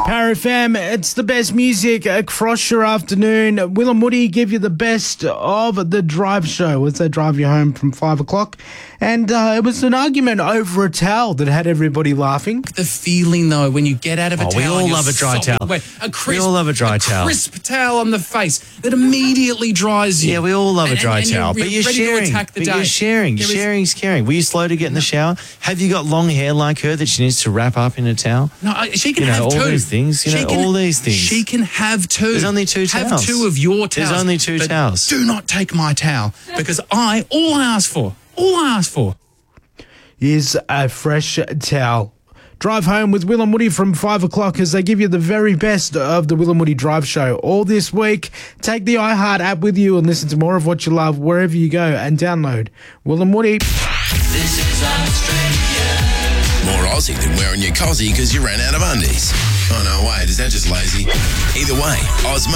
Power FM, it's the best music across your afternoon. Will and Woody give you the best of the drive show as they drive you home from 5 o'clock. And it was an argument over a towel that had everybody laughing. The feeling, though, when you get out of a towel. We all love a dry towel. We all love a dry towel. A crisp towel on the face that immediately dries you. Yeah, we all love a dry towel. But you're sharing. You're sharing. Sharing's caring. Were you slow to get in the shower? Have you got long hair like her that she needs to wrap up in a towel? No, she can have all two. These things. All these things. She can have two. There's only two towels. Have two of your towels. There's only two towels. Do not take my towel because all I ask for is a fresh towel. Drive home with Will and Woody from 5 o'clock as they give you the very best of the Will and Woody Drive Show all this week. Take the iHeart app with you and listen to more of what you love wherever you go and download Will and Woody. This is Australia. More Aussie than wearing your cossie because you ran out of undies. Oh no, wait, is that just lazy? Either way, Ozma